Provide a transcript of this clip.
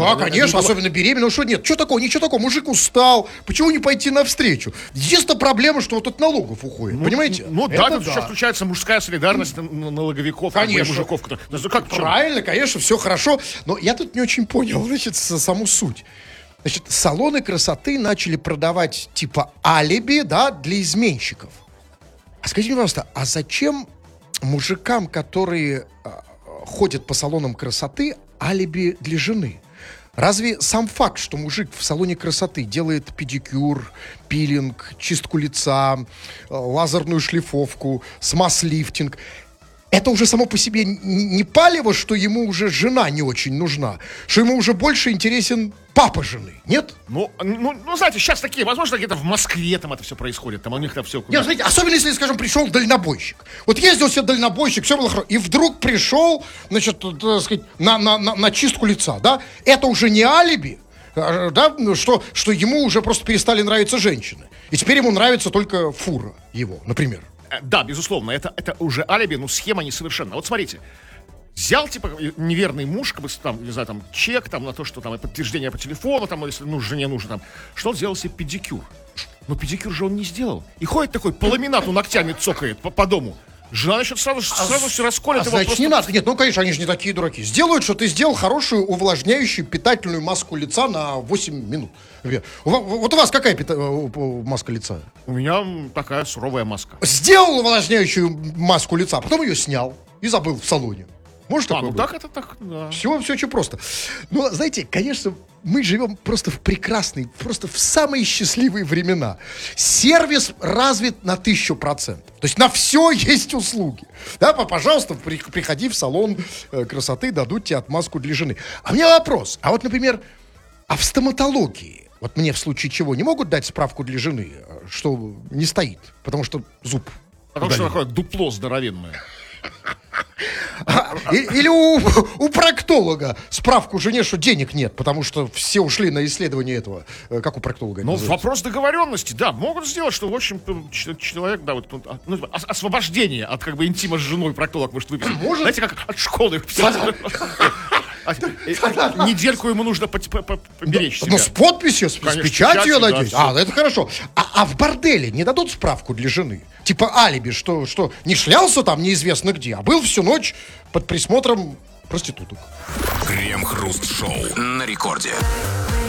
Да, конечно, особенно беременна. Ну что нет, что такого, ничего такого. Мужик устал, почему не пойти навстречу? Единственная проблема, что вот от налогов уходит, понимаете? Ну да, тут еще включается мужская солидарность налоговиков, конечно. Мужиков. Правильно, конечно, все хорошо. Но я тут не очень понял, значит, саму суть. Значит, салоны красоты начали продавать типа алиби, да, для изменщиков. А скажите, пожалуйста, а зачем мужикам, которые ходят по салонам красоты, алиби для жены? Разве сам факт, что мужик в салоне красоты делает педикюр, пилинг, чистку лица, лазерную шлифовку, смаз-лифтинг, это уже само по себе не палево, что ему уже жена не очень нужна, что ему уже больше интересен папа жены, нет? Ну, знаете, сейчас такие, возможно, где-то в Москве там это все происходит, там у них там все... Нет, смотрите, особенно если, скажем, пришел дальнобойщик. Вот ездил себе дальнобойщик, все было хорошо, и вдруг пришел, значит, так сказать, на чистку лица, да? Это уже не алиби, да, что ему уже просто перестали нравиться женщины. И теперь ему нравится только фура его, например. Да, безусловно, это уже алиби, но схема несовершенна. Вот смотрите, взял, типа, неверный муж, как бы, там, не знаю, там, чек, там, на то, что там, подтверждение по телефону, там, если, жене нужно, там, что он сделал себе педикюр. Но педикюр же он не сделал. И ходит такой, по ламинату ногтями цокает по дому. Жена, значит, сразу все расколет его. Значит, просто... не надо. Нет, ну, конечно, они же не такие дураки. Сделают, что ты сделал хорошую, увлажняющую, питательную маску лица на 8 минут. Вот у вас какая маска лица? У меня такая суровая маска. Сделал увлажняющую маску лица, потом ее снял и забыл в салоне. Может такое быть? Так это так, да. Все очень просто. Но, знаете, конечно, мы живем просто в прекрасные, просто в самые счастливые времена. Сервис развит на 1000%. То есть на все есть услуги. Да, пожалуйста, приходи в салон красоты, дадут тебе отмазку для жены. А у меня вопрос. А вот, например, а в стоматологии, вот мне в случае чего не могут дать справку для жены, что не стоит, потому что зуб Потому что такое дупло здоровенное. Или у проктолога справку жене, что денег нет, потому что все ушли на исследование этого. Как у проктолога? Ну, вопрос договоренности, да, могут сделать, что, в общем, человек, да, вот, освобождение от, как бы, интима с женой проктолог может выписать. Может. Знаете, как от школы. Недельку ему нужно поберечь себя. Ну, с подписью, с печатью, я надеюсь. Да, это хорошо. А в борделе не дадут справку для жены? Типа алиби, что не шлялся там неизвестно где, а был всю ночь под присмотром проституток. Крем-хруст-шоу на рекорде.